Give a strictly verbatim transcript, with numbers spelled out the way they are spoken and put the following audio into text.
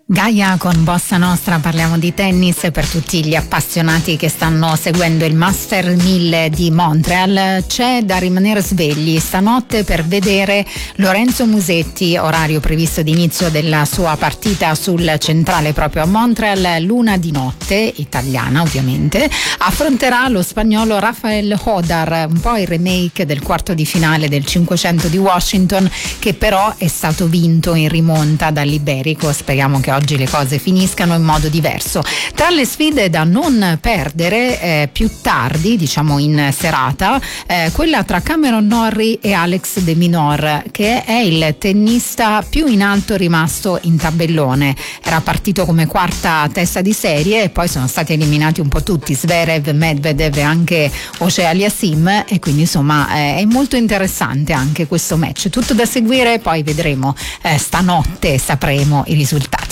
Gaia con Bossa Nostra, parliamo di tennis per tutti gli appassionati che stanno seguendo il Master mille di Montreal. C'è da rimanere svegli stanotte per vedere Lorenzo Musetti, orario previsto di inizio della sua partita sul centrale proprio a Montreal, l'una di notte, italiana ovviamente, affronterà lo spagnolo Rafael Hodar, un po' il remake del quarto di finale del cinquecento di Washington, che però è stato vinto in rimonta dall'Iberico. Speriamo che oggi le cose finiscano in modo diverso. Tra le sfide da non perdere eh, più tardi, diciamo in serata, eh, quella tra Cameron Norrie e Alex de Minaur, che è il tennista più in alto rimasto in tabellone. Era partito come quarta testa di serie e poi sono stati eliminati un po' tutti, Zverev, Medvedev e anche Auger-Aliassime, e quindi insomma eh, è molto interessante anche questo match. Tutto da seguire, poi vedremo eh, stanotte, sapremo i risultati.